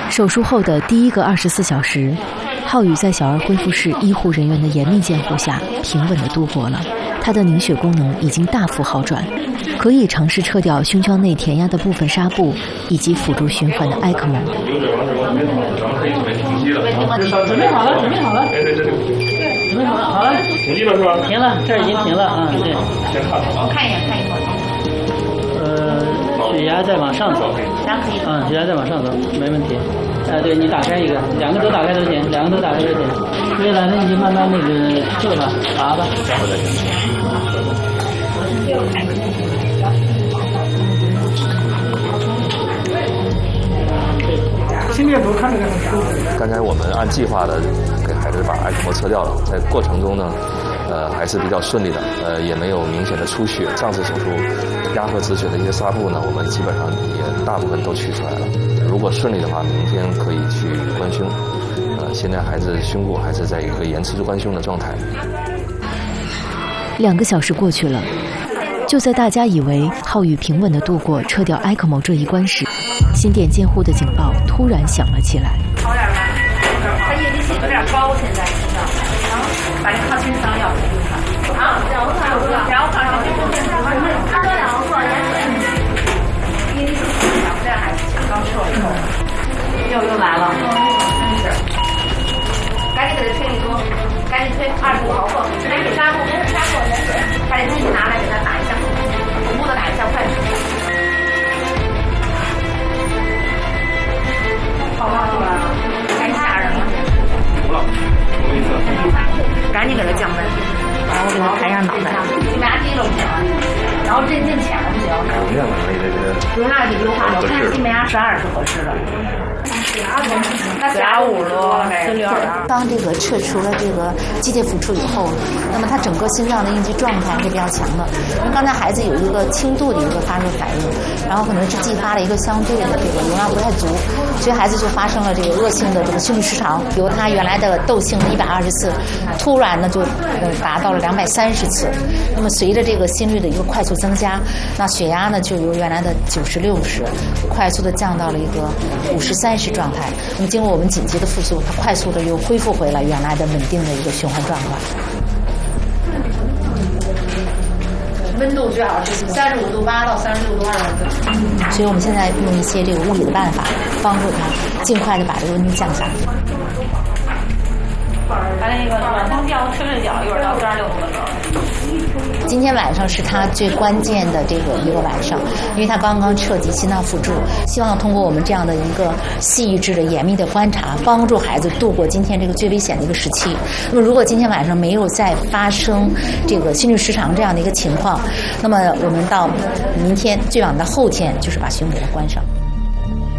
手术后的第一个24小时，浩宇在小儿恢复室医护人员的严密监护下，平稳地度过了。他的凝血功能已经大幅好转，可以尝试撤掉胸腔内填压的部分纱布，以及辅助循环的埃克蒙。 准备好了，准备好了。准备好了，好了。停机了是吧？停了，这儿已经停了啊。对。 看一眼，看一会儿。 血压再往上走。血压再往上走，没问题。对你打开一个，两个都打开都行，两个都打开都行。可以了，那你就慢慢那个救吧，拔吧。 心电图看着很舒服。 刚才我们按计划的给孩子把埃克膜撤掉了，在过程中呢，还是比较顺利的，也没有明显的出血。上次手术压迫止血的一些纱布呢，我们基本上也大部分都取出来了。如果顺利的话，明天可以去关胸。现在孩子胸部还是在一个延迟关胸的状态。 2个小时过去了，就在大家以为浩宇平稳地度过撤掉埃克膜这一关时，心电监护的警报突然响了起来。 好点吧？他液体有点高，现在心脏，然后把这抗心脏药给他。啊，2个抗心脏，他说2个克，液体小，这孩子刚撤以后，又来了，赶紧给他推1多，赶紧推25毫克，没给纱布，没给纱布，把这机器拿来给他打一下，同步的打一下，快点。好了，太吓人了！赶紧给他降温，然后我给他抬上脑袋，拿低了不行，然后针浅了不行。容量比优化，我看心门牙12是合适的。那450多了呗，462。 当这个撤除了这个机械辅助以后，那么他整个心脏的应激状态是比较强的。因为刚才孩子有一个轻度的一个发热反应，然后可能是继发了一个相对的这个容量不太足，所以孩子就发生了这个恶性的这个心律失常，由他原来的窦性120次，突然呢就达到了230次。那么随着这个心率的一个快速增加，那血压呢就由原来的90/60，快速的降到了一个50/30状态。那么经过我们紧急的复苏，它快速的又恢复回来原来的稳定的一个循环状况。 温度最好是35度8到36度2。 所以我们现在用一些这个物理的办法，帮助他尽快的把这个温度降下来。 把那个暖风调吹吹脚，一会儿到36度的时候。 今天晚上是他最关键的这个一个晚上，因为他刚刚彻底心脏辅助，希望通过我们这样的一个细致的严密的观察，帮助孩子度过今天这个最危险的一个时期。那么如果今天晚上没有再发生这个心律失常这样的一个情况，那么我们到明天最晚的后天就是把胸给它关上。